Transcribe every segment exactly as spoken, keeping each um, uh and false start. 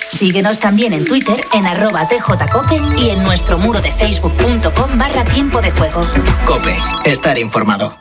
Síguenos también en Twitter en arroba tjcope y en nuestro muro de facebook.com barra tiempo de juego. Cope, estar informado.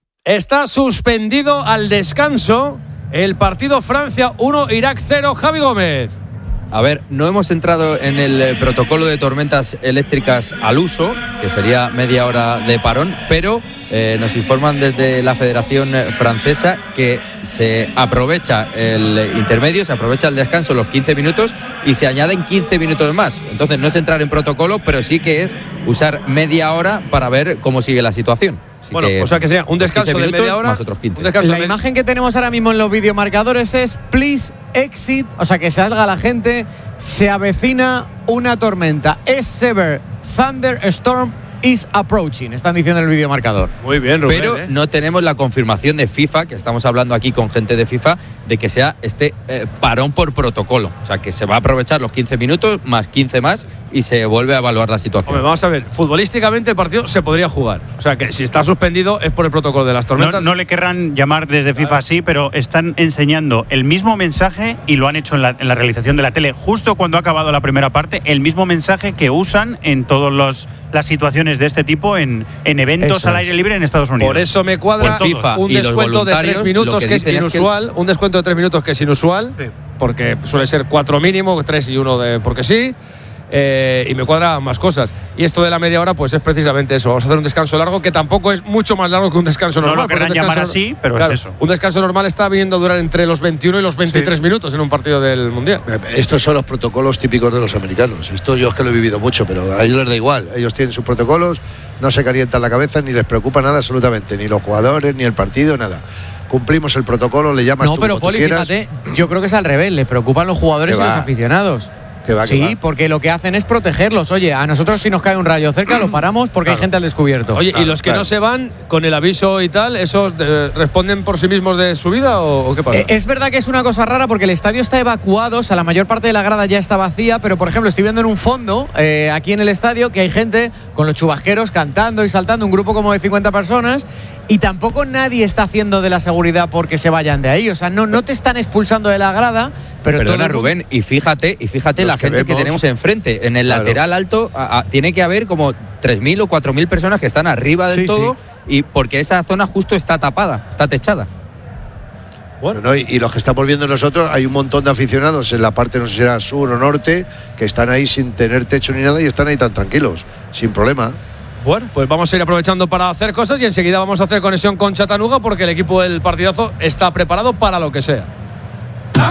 Está suspendido al descanso el partido Francia uno, Irak cero. Javi Gómez. A ver, no hemos entrado en el protocolo de tormentas eléctricas al uso, que sería media hora de parón, pero eh, nos informan desde la Federación Francesa que se aprovecha el intermedio, se aprovecha el descanso, los quince minutos, y se añaden quince minutos más. Entonces no es entrar en protocolo, pero sí que es usar media hora para ver cómo sigue la situación. Así bueno, que, o sea que sería un descanso de media hora más otros quince. La imagen que tenemos ahora mismo en los videomarcadores es please exit, o sea que salga la gente, se avecina una tormenta. Es severe thunderstorm is approaching, están diciendo en el videomarcador. Muy bien, Rubén. Pero ¿eh? no tenemos la confirmación de FIFA, que estamos hablando aquí con gente de FIFA, de que sea este eh, parón por protocolo. O sea, que se va a aprovechar los quince minutos, más quince más, y se vuelve a evaluar la situación. Hombre, vamos a ver, futbolísticamente el partido se podría jugar. O sea, que si está suspendido es por el protocolo de las tormentas. No, no le querrán llamar desde FIFA claro. así, pero están enseñando el mismo mensaje y lo han hecho en la, en la realización de la tele, justo cuando ha acabado la primera parte, el mismo mensaje que usan en todos los las situaciones de este tipo en, en eventos Eso al aire libre en Estados Unidos. Por eso me cuadra Pues FIFA un y los descuento de tres voluntarios, minutos lo que, que es dicen es que inusual, un descuento de tres minutos que es inusual, Sí. porque suele ser cuatro mínimo, tres y uno de porque sí. Eh, y me cuadra más cosas. Y esto de la media hora, pues es precisamente eso. Vamos a hacer un descanso largo, que tampoco es mucho más largo que un descanso normal. No lo querrán llamar así, pero claro, es eso. Un descanso normal está viniendo a durar entre los veintiuno y los veintitrés sí. minutos en un partido del Mundial. Estos son los protocolos típicos de los americanos. Esto yo es que lo he vivido mucho, pero a ellos les da igual. Ellos tienen sus protocolos, no se calientan la cabeza, ni les preocupa nada absolutamente, ni los jugadores, ni el partido, nada. Cumplimos el protocolo, le llamas no, tú pero como Poli, tú quieras. fíjate, yo creo que es al revés, les preocupan los jugadores y los aficionados. Que va, que sí, va. porque lo que hacen es protegerlos. Oye, a nosotros si nos cae un rayo cerca lo paramos porque claro. hay gente al descubierto. Oye, claro, ¿y los que claro. no se van con el aviso y tal, esos eh, responden por sí mismos de su vida o, o qué pasa? Eh, es verdad que es una cosa rara porque el estadio está evacuado, o sea, la mayor parte de la grada ya está vacía, pero por ejemplo estoy viendo en un fondo, eh, aquí en el estadio, que hay gente con los chubasqueros cantando y saltando, un grupo como de cincuenta personas, y tampoco nadie está haciendo de la seguridad porque se vayan de ahí. O sea, no, no te están expulsando de la grada, pero Perdona, todo Rubén, y fíjate, y fíjate Los la que gente que vemos, tenemos enfrente. En el claro. lateral alto a, a, tiene que haber como tres mil o cuatro mil personas que están arriba del Sí, todo, sí. y porque esa zona justo está tapada, está techada. Bueno, ¿no? y, y los que estamos viendo nosotros, hay un montón de aficionados en la parte, no sé si era sur o norte, que están ahí sin tener techo ni nada y están ahí tan tranquilos, sin problema. Bueno, pues vamos a ir aprovechando para hacer cosas y enseguida vamos a hacer conexión con Chattanooga porque el equipo del partidazo está preparado para lo que sea.